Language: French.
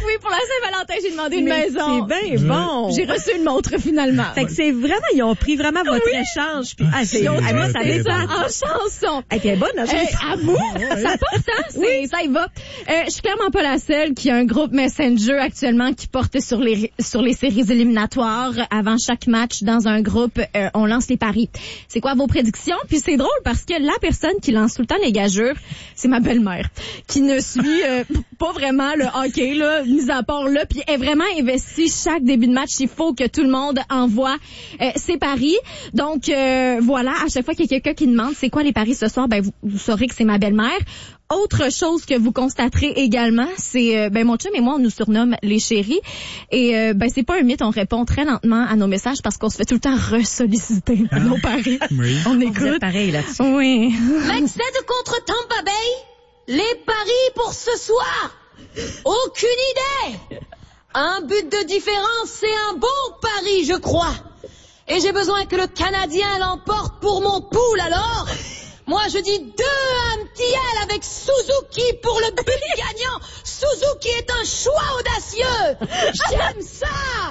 oui, pour la Saint-Valentin, j'ai demandé une maison. C'est bien bon. J'ai reçu une montre finalement. Fait que c'est vraiment, ils ont pris vraiment votre échange. Puis, moi, ça m'étonne. En chanson. Elle est bonne, la chanson. À vous, ça porte, hein? Ça y va. Je suis clairement pas la seule qui a un groupe Messenger actuellement qui porte sur les séries éliminatoires. Avant chaque match dans un groupe, on lance les paris. C'est quoi vos prédictions? Puis c'est drôle parce que la personne qui lance tout le temps les gageures, c'est ma belle-mère, qui ne suit pas vraiment le hockey, là, mis à part là, puis est vraiment investie chaque début de match. Il faut que tout le monde envoie ses paris. Donc voilà, à chaque fois qu'il y a quelqu'un qui demande c'est quoi les paris ce soir, ben vous saurez que c'est ma belle-mère. Autre chose que vous constaterez également, c'est mon chum et moi on nous surnomme les chéris et c'est pas un mythe, on répond très lentement à nos messages parce qu'on se fait tout le temps ressolliciter nos paris. Oui. On écoute pareil là-dessus. Oui. Maxed contre Tampa Bay, les paris pour ce soir. Aucune idée. Un but de différence, c'est un bon pari, je crois. Et j'ai besoin que le Canadien l'emporte pour mon pool, alors. Moi, je dis 2 à un petit L avec Suzuki pour le but gagnant. Suzuki est un choix audacieux. J'aime ça.